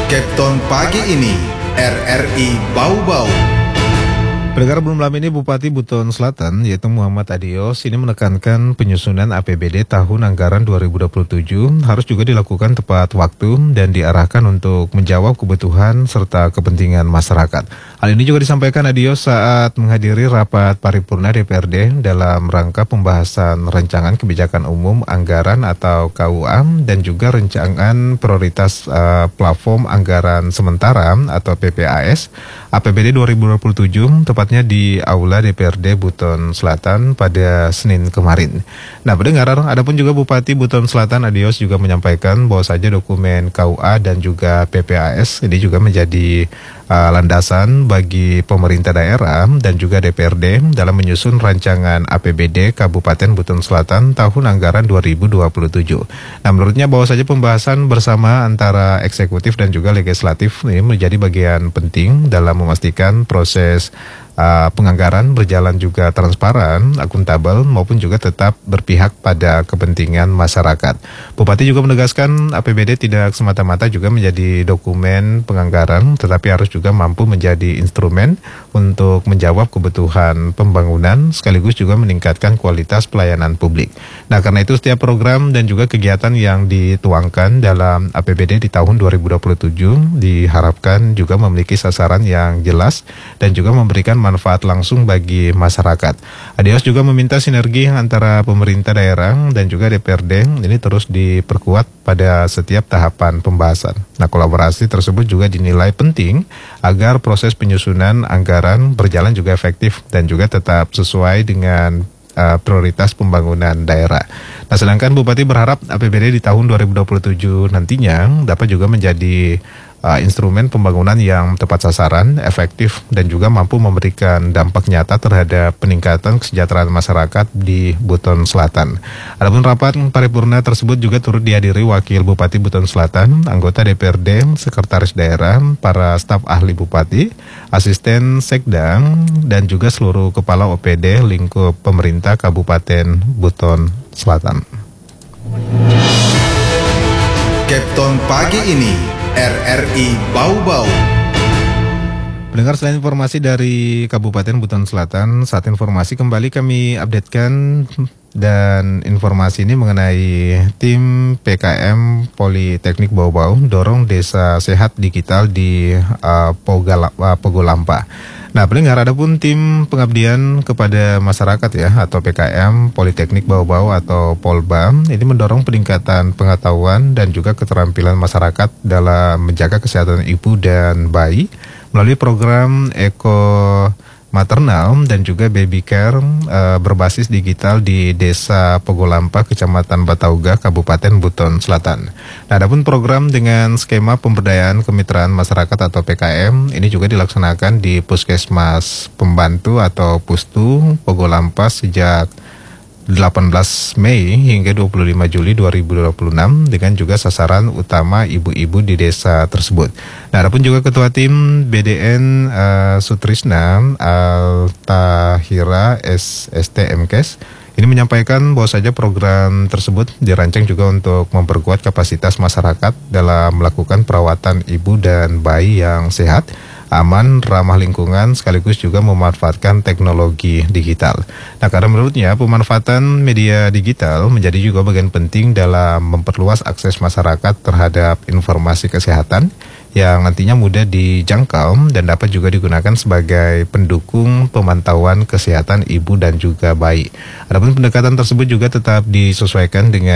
Kapten pagi ini, RRI Bau-Bau. Pendengar, belum lama ini Bupati Buton Selatan yaitu Muhammad Adios ini menekankan penyusunan APBD tahun anggaran 2027 harus juga dilakukan tepat waktu dan diarahkan untuk menjawab kebutuhan serta kepentingan masyarakat. Hal ini juga disampaikan Adios saat menghadiri rapat paripurna DPRD dalam rangka pembahasan rancangan kebijakan umum anggaran atau KUA dan juga rancangan prioritas platform anggaran sementara atau PPAS APBD 2027 tepatnya di Aula DPRD Buton Selatan pada Senin kemarin. Nah, pendengar, adapun juga Bupati Buton Selatan Adios juga menyampaikan bahwa saja dokumen KUA dan juga PPAS ini juga menjadi landasan bagi pemerintah daerah dan juga DPRD dalam menyusun rancangan APBD Kabupaten Buton Selatan tahun anggaran 2027. Nah, menurutnya bahwa saja pembahasan bersama antara eksekutif dan juga legislatif ini menjadi bagian penting dalam memastikan proses penganggaran berjalan juga transparan, akuntabel maupun juga tetap berpihak pada kepentingan masyarakat. Bupati juga menegaskan APBD tidak semata-mata juga menjadi dokumen penganggaran, tetapi harus juga mampu menjadi instrumen untuk menjawab kebutuhan pembangunan sekaligus juga meningkatkan kualitas pelayanan publik. Nah, karena itu setiap program dan juga kegiatan yang dituangkan dalam APBD di tahun 2027 diharapkan juga memiliki sasaran yang jelas dan juga memberikan manfaat langsung bagi masyarakat. Adios juga meminta sinergi antara pemerintah daerah dan juga DPRD ini terus diperkuat pada setiap tahapan pembahasan. Nah, kolaborasi tersebut juga dinilai penting agar proses penyusunan anggaran berjalan juga efektif dan juga tetap sesuai dengan prioritas pembangunan daerah. Nah, sedangkan Bupati berharap APBD di tahun 2027 nantinya dapat juga menjadi instrumen pembangunan yang tepat sasaran, efektif, dan juga mampu memberikan dampak nyata terhadap peningkatan kesejahteraan masyarakat di Buton Selatan. Adapun rapat paripurna tersebut juga turut dihadiri Wakil Bupati Buton Selatan, anggota DPRD, Sekretaris Daerah, para staf ahli Bupati, asisten Sekda, dan juga seluruh kepala OPD lingkup pemerintah Kabupaten Buton Selatan. Kapten pagi ini, RRI Bau-Bau. Pendengar, selain informasi dari Kabupaten Buton Selatan, saat informasi kembali kami updatekan dan informasi ini mengenai tim PKM Politeknik Bau-Bau dorong desa sehat digital di Pogolampa. Nah, pendengar, adapun tim pengabdian kepada masyarakat ya atau PKM Politeknik Bau-Bau atau Polba ini mendorong peningkatan pengetahuan dan juga keterampilan masyarakat dalam menjaga kesehatan ibu dan bayi melalui program Eko Maternal dan juga Baby Care berbasis digital di Desa Pogolampa, Kecamatan Batauga, Kabupaten Buton Selatan. Nah, adapun program dengan skema pemberdayaan kemitraan masyarakat atau PKM ini juga dilaksanakan di Puskesmas Pembantu atau Pustu Pogolampa sejak 18 Mei hingga 25 Juli 2026 dengan juga sasaran utama ibu-ibu di desa tersebut. Nah, adapun juga Ketua Tim BDN Sutrisna Altahira SSTMKes ini menyampaikan bahwa saja program tersebut dirancang juga untuk memperkuat kapasitas masyarakat dalam melakukan perawatan ibu dan bayi yang sehat, aman, ramah lingkungan, sekaligus juga memanfaatkan teknologi digital. Nah, karena menurutnya pemanfaatan media digital menjadi juga bagian penting dalam memperluas akses masyarakat terhadap informasi kesehatan yang nantinya mudah dijangkau dan dapat juga digunakan sebagai pendukung pemantauan kesehatan ibu dan juga bayi. Adapun pendekatan tersebut juga tetap disesuaikan dengan